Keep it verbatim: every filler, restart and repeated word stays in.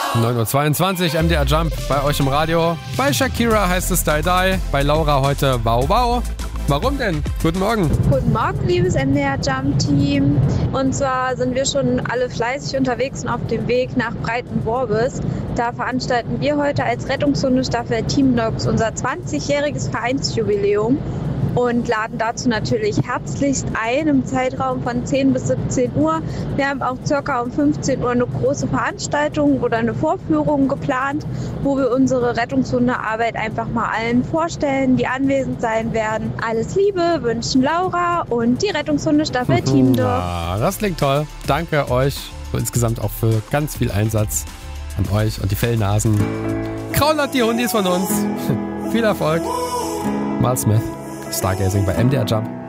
neun Uhr zweiundzwanzig, M D R Jump bei euch im Radio. Bei Shakira heißt es Die Die, bei Laura heute Wow Wow. Warum denn? Guten Morgen. Guten Morgen, liebes M D R Jump Team. Und zwar sind wir schon alle fleißig unterwegs und auf dem Weg nach Breitenworbis. Da veranstalten wir heute als Rettungshundestaffel Team Dogs unser zwanzigjähriges Vereinsjubiläum und laden dazu natürlich herzlichst ein im Zeitraum von zehn bis siebzehn Uhr. Wir haben auch circa um fünfzehn Uhr eine große Veranstaltung oder eine Vorführung geplant, wo wir unsere Rettungshundearbeit einfach mal allen vorstellen, die anwesend sein werden. Alles Liebe wünschen Laura und die Rettungshundestaffel Team Dog. Ja, das klingt toll. Danke euch so insgesamt auch für ganz viel Einsatz an euch und die Fellnasen. Kraulert die Hundis von uns. Viel Erfolg. Mal Smith. Stargazing bei M D R Jump.